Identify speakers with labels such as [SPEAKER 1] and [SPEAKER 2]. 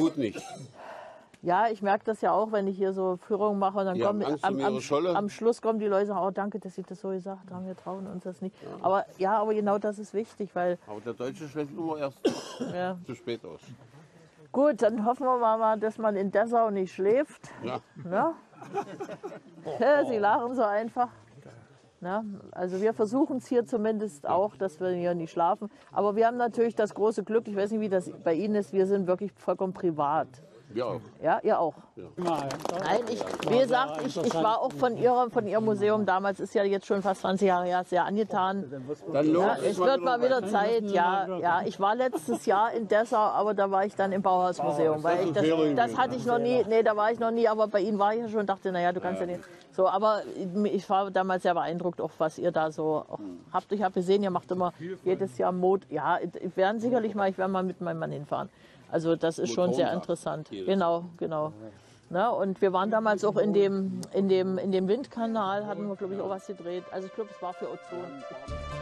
[SPEAKER 1] Mut nicht.
[SPEAKER 2] Ja, ich merke das ja auch, wenn ich hier so Führungen mache und dann
[SPEAKER 1] Die haben
[SPEAKER 2] kommen
[SPEAKER 1] Angst um ihre Scholle.
[SPEAKER 2] am Schluss kommen die Leute, oh danke, dass Sie das so gesagt haben, wir trauen uns das nicht. Aber ja, aber genau das ist wichtig, weil
[SPEAKER 1] Aber der Deutsche schlägt immer erst
[SPEAKER 2] ja.
[SPEAKER 1] zu spät aus.
[SPEAKER 2] Gut, dann hoffen wir mal, dass man in Dessau nicht schläft.
[SPEAKER 1] Ja.
[SPEAKER 2] Ne? Ja, Sie lachen so einfach. Ne? Also wir versuchen es hier zumindest auch, dass wir hier nicht schlafen. Aber wir haben natürlich das große Glück, ich weiß nicht, wie das bei Ihnen ist, wir sind wirklich vollkommen privat.
[SPEAKER 1] Wir auch.
[SPEAKER 2] Ja, ihr auch?
[SPEAKER 1] Ja.
[SPEAKER 2] Nein, wie gesagt, ich war auch von Ihrem Museum, damals ist ja jetzt schon fast 20 Jahre her, sehr angetan.
[SPEAKER 1] Dann
[SPEAKER 2] Ja, es wird mal wieder Zeit, ja. Ich war letztes Jahr in Dessau, aber da war ich dann im Bauhausmuseum. Weil das hatte ich noch nie, nee, da war ich noch nie, aber bei Ihnen war ich ja schon und dachte, naja, du kannst ja nicht. So, aber ich war damals sehr beeindruckt, auch was ihr da so auch habt. Ich habe gesehen, ihr macht immer jedes Jahr Ja, ich werde mal mit meinem Mann hinfahren. Also das ist schon sehr interessant. Genau. Na, und wir waren damals auch in dem Windkanal, hatten wir, glaube ich, auch was gedreht. Also ich glaube, es war für Ozon.